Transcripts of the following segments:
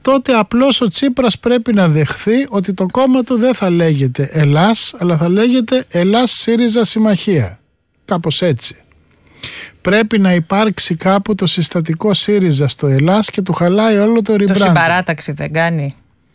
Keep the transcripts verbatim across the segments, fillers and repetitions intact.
τότε απλώς ο Τσίπρας πρέπει να δεχθεί ότι το κόμμα του δεν θα λέγεται Ελλάς, αλλά θα λέγεται Ελλάς ΣΥΡΙΖΑ Συμμαχία. Κάπως έτσι. Πρέπει να υπάρξει κάπου το συστατικό ΣΥΡΙΖΑ στο Ελλάς και του χαλάει όλο το rebranding. Το συμπαράταξη δεν κάνει?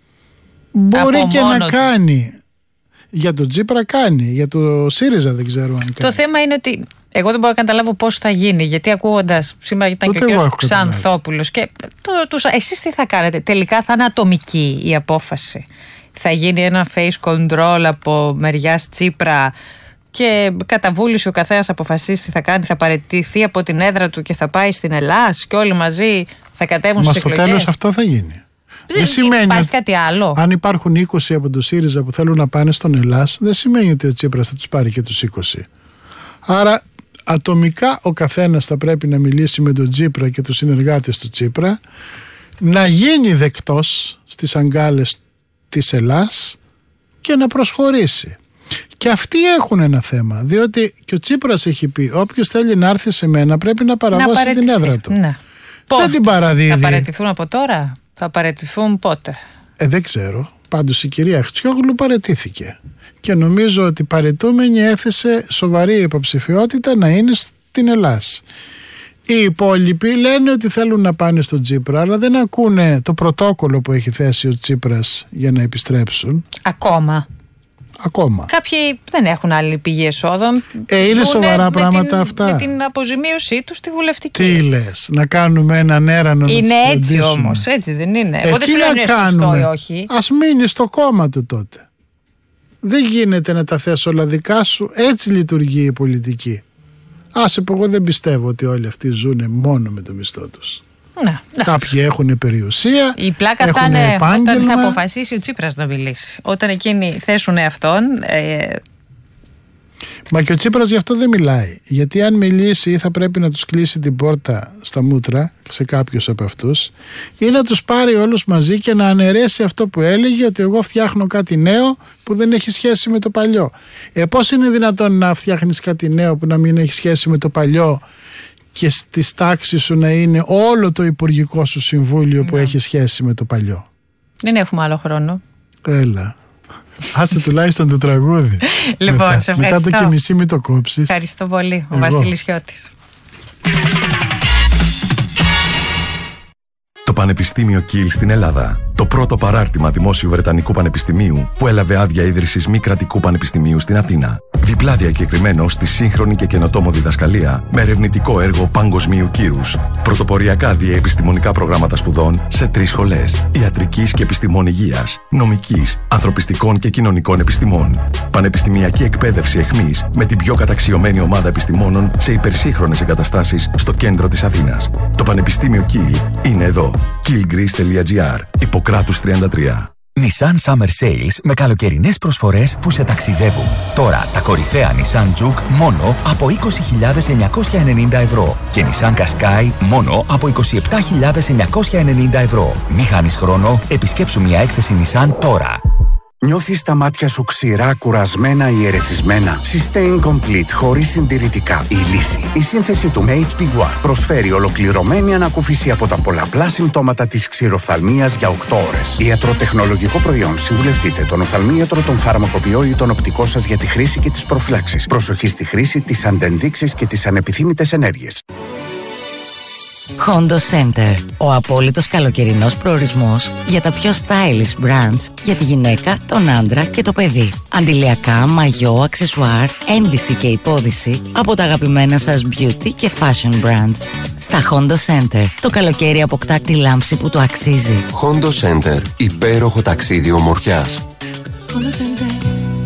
Μπορεί Από και να του. κάνει. Για τον Τσίπρα κάνει. Για το ΣΥΡΙΖΑ δεν ξέρω αν κάνει. Το θέμα είναι ότι εγώ δεν μπορώ να καταλάβω πώς θα γίνει. Γιατί ακούγοντας, σήμερα ήταν Ούτε και ο κ. εγώ Ξανθόπουλος και το, τους, εσείς τι θα κάνετε? Τελικά θα είναι ατομική η απόφαση? Θα γίνει ένα face control από μεριάς Τσίπρα και κατά βούληση ο καθένας αποφασίσει τι θα κάνει? Θα παραιτηθεί από την έδρα του και θα πάει στην Ελλάς και όλοι μαζί θα κατέβουν στις εκλογές? Μα στο τέλος αυτό θα γίνει. Δεν σημαίνει υπάρχει ότι κάτι άλλο. Αν υπάρχουν είκοσι από το ΣΥΡΙΖΑ που θέλουν να πάνε στον Ελλάς, δεν σημαίνει ότι ο Τσίπρας θα τους πάρει και τους είκοσι. Άρα ατομικά ο καθένας θα πρέπει να μιλήσει με τον Τσίπρα και τους συνεργάτες του Τσίπρα, να γίνει δεκτός στις αγκάλες της Ελλάς και να προσχωρήσει. Και αυτοί έχουν ένα θέμα, διότι και ο Τσίπρας έχει πει όποιος θέλει να έρθει σε μένα πρέπει να παραδώσει να την έδρα του. Ναι. Δεν την παραδίδει. Θα παραιτηθούν από τώρα? Θα παραιτηθούν πότε? Ε, δεν ξέρω. Πάντως η κυρία Χρυσιόγλου παραιτήθηκε. Και νομίζω ότι παραιτούμενη έθεσε σοβαρή υποψηφιότητα να είναι στην Ελλάς. Οι υπόλοιποι λένε ότι θέλουν να πάνε στον Τσίπρα, αλλά δεν ακούνε το πρωτόκολλο που έχει θέσει ο Τσίπρας για να επιστρέψουν. Ακόμα. Ακόμα. Κάποιοι δεν έχουν άλλη πηγή εσόδων. Ε, είναι σοβαρά πράγματα την, αυτά. Με την αποζημίωσή του στη βουλευτική. Τι λες, να κάνουμε έναν έρανο? Είναι έτσι όμως, έτσι δεν είναι? Ε, Εγώ δεν σου λέω είναι σωστό ή όχι. Ας μείνει στο κόμμα του τότε. Δεν γίνεται να τα θες όλα δικά σου. Έτσι λειτουργεί η πολιτική. Άσε που εγώ δεν πιστεύω ότι όλοι αυτοί ζουν μόνο με το μισθό τους. Να, να. Κάποιοι έχουν περιουσία. Η πλάκα θα είναι όταν θα αποφασίσει ο Τσίπρας να μιλήσει. Όταν εκείνοι θέσουν αυτόν. Ε... Μα και ο Τσίπρας γι' αυτό δεν μιλάει. Γιατί αν μιλήσει θα πρέπει να τους κλείσει την πόρτα στα μούτρα σε κάποιους από αυτούς, ή να τους πάρει όλους μαζί και να αναιρέσει αυτό που έλεγε, ότι εγώ φτιάχνω κάτι νέο που δεν έχει σχέση με το παλιό. Ε, πώς είναι δυνατόν να φτιάχνεις κάτι νέο που να μην έχει σχέση με το παλιό και στη τάξη σου να είναι όλο το υπουργικό σου συμβούλιο που ναι. έχει σχέση με το παλιό? Δεν έχουμε άλλο χρόνο. Έλα. Άσε τουλάχιστον το τραγούδι. Λοιπόν, μετά, σε ευχαριστώ. Μετά το και μισή μην το κόψεις. Ευχαριστώ πολύ. Ο Εγώ. Βασίλης Χιώτης. Το Πανεπιστήμιο Κιλ στην Ελλάδα. Το πρώτο παράρτημα δημόσιου Βρετανικού Πανεπιστημίου που έλαβε άδεια ίδρυσης μη κρατικού πανεπιστημίου στην Αθήνα. Διπλά διακεκριμένο στη σύγχρονη και καινοτόμο διδασκαλία με ερευνητικό έργο παγκοσμίου κύρους. Πρωτοποριακά διαεπιστημονικά προγράμματα σπουδών σε τρεις σχολές: ιατρικής και επιστημών υγείας, νομικής, ανθρωπιστικών και κοινωνικών επιστημών. Πανεπιστημιακή εκπαίδευση εχμής με την πιο καταξιωμένη ομάδα επιστημόνων σε υπερσύγχρονες εγκαταστάσεις στο κέντρο της Αθήνας. Το Πανεπιστήμιο Κιλ είναι εδώ. κιλ γκρις τελεία τζι άρ, Ιπποκράτους τριάντα τρία. Nissan Summer Sales με καλοκαιρινές προσφορές που σε ταξιδεύουν. Τώρα τα κορυφαία Nissan Juke μόνο από είκοσι χιλιάδες εννιακόσια ενενήντα ευρώ και Nissan Qashqai μόνο από είκοσι επτά χιλιάδες εννιακόσια ενενήντα ευρώ. Μη χάνεις χρόνο, επισκέψου μια έκθεση Nissan τώρα. Νιώθεις τα μάτια σου ξηρά, κουρασμένα ή ερεθισμένα? Sustain Complete χωρίς συντηρητικά. Η λύση. Η σύνθεση του έιτς πι One προσφέρει ολοκληρωμένη ανακούφιση από τα πολλαπλά συμπτώματα της ξηροφθαλμίας για οκτώ ώρες. Ιατροτεχνολογικό προϊόν. Συμβουλευτείτε τον οφθαλμίατρο, τον φαρμακοποιό ή τον οπτικό σας για τη χρήση και τις προφυλάξεις. Προσοχή στη χρήση, τις αντενδείξεις και τις ανεπιθύμητες ενέργειες. Hondo Center. Ο απόλυτος καλοκαιρινός προορισμός για τα πιο stylish brands για τη γυναίκα, τον άντρα και το παιδί. Αντιλιακά, μαγιό, αξεσουάρ, ένδυση και υπόδυση από τα αγαπημένα σας beauty και fashion brands. Στα Hondo Center, το καλοκαίρι αποκτά τη λάμψη που το αξίζει. Hondo Center. Υπέροχο ταξίδι ομορφιάς. Hondo Center.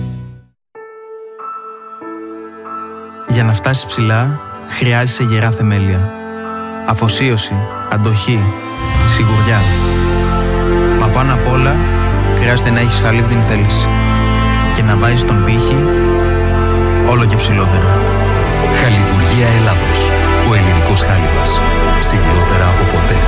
Για να φτάσεις ψηλά, χρειάζεσαι γερά θεμέλια. Αφοσίωση, αντοχή, σιγουριά. Μα πάνω απ' όλα, χρειάζεται να έχεις χαλίβδινη θέληση και να βάζεις τον πύχη όλο και ψηλότερα. Χαλιβουργία Ελλάδος. Ο ελληνικός χάλιβας. Ψηλότερα από ποτέ.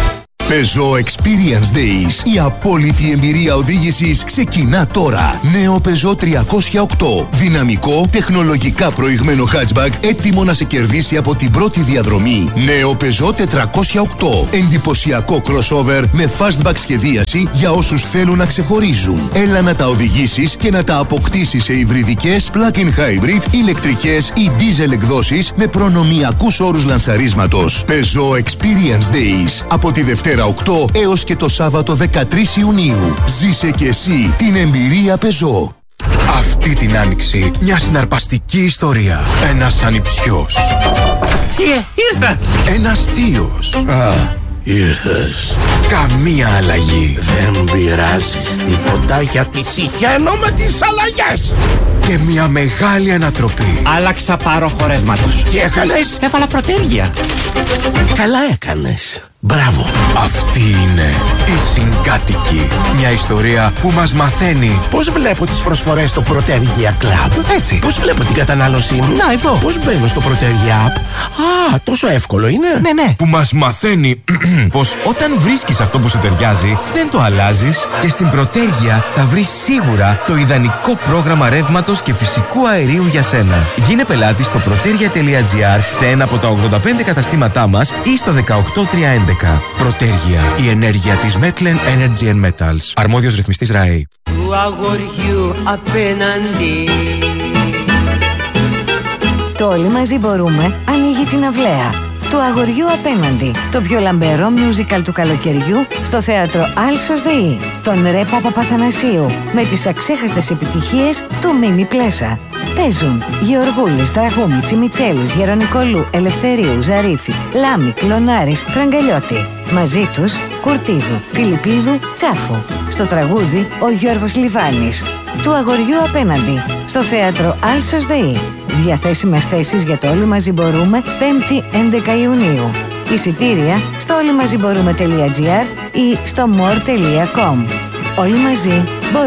Peugeot Experience Days. Η απόλυτη εμπειρία οδήγησης ξεκινά τώρα. Νέο Peugeot τριακόσια οκτώ. Δυναμικό, τεχνολογικά προηγμένο hatchback, έτοιμο να σε κερδίσει από την πρώτη διαδρομή. Νέο Peugeot τετρακόσια οκτώ. Εντυπωσιακό crossover με fastback σχεδίαση για όσους θέλουν να ξεχωρίζουν. Έλα να τα οδηγήσεις και να τα αποκτήσεις σε υβριδικές, plug-in hybrid, ηλεκτρικές ή diesel εκδόσεις με προνομιακούς όρους λανσαρίσματος. Peugeot Experience Days. Από τη Δευτέρα οκτώ έως και το Σάββατο δεκατρείς Ιουνίου. Ζήσε και εσύ την εμπειρία Peugeot. Αυτή την άνοιξη μια συναρπαστική ιστορία. Ένας ανιψιός. Θείε, ήρθα! Ένας θείος. Α, ήρθες. Καμία αλλαγή. Δεν πειράζεις τίποτα γιατί συχαίνω με τις αλλαγές. Και μια μεγάλη ανατροπή. Άλλαξα πάροχο ρεύματος. Τι έκανες? Έβαλα προτέργεια. Καλά έκανες. Μπράβο. Αυτή είναι η Συγκάτοικη. Μια ιστορία που μας μαθαίνει πώς βλέπω τις προσφορές στο Protergia Club. Έτσι. Πώς βλέπω την κατανάλωσή μου. Να, εδώ. Πώς μπαίνω στο Protergia App. Α, τόσο εύκολο είναι. Ναι, ναι. Που μας μαθαίνει πως όταν βρίσκεις αυτό που σου ταιριάζει, δεν το αλλάζεις και στην Protergia θα βρεις σίγουρα το ιδανικό πρόγραμμα ρεύματος και φυσικού αερίου για σένα. Γίνε πελάτη στο protergia.gr σε ένα από τα ογδόντα πέντε καταστήματά μας ή στο δεκαοκτώ τριακόσια έντεκα. Protergia, η ενέργεια της Metlen Energy and Metals. Αρμόδιος ρυθμιστής ΡΑΕ. Του αγοριού απέναντι. Το Όλοι μαζί μπορούμε ανοίγει την αυλαία. Του αγοριού απέναντι. Το πιο λαμπερό musical του καλοκαιριού στο θέατρο Άλσος ΔΕΗ. Τον Ρε Παπαπαθανασίου με τις αξέχαστες επιτυχίες του Μίμη Πλέσα. Παίζουν Γεωργούλης, Τραγούμη, Μιτσέλης, Γερονικολού, Ελευθερίου, Ζαρίφη, Λάμη, Κλωνάρης, Φραγκαλιώτη. Μαζί τους Κουρτίδου, Φιλιππίδου, Τσάφου. Στο τραγούδι ο Γιώργος Λιβάνης. Του αγοριού απέναντι στο θέατρο Άλσος ΔΕΗ. Διαθέσιμες θέσεις για το Όλοι μαζί μπορούμε πέμπτη έντεκα Ιουνίου. Εισιτήρια στο όλοιμαζιμπορούμε.gr ή στο more τελεία com. Όλοι μαζί μπορούμε.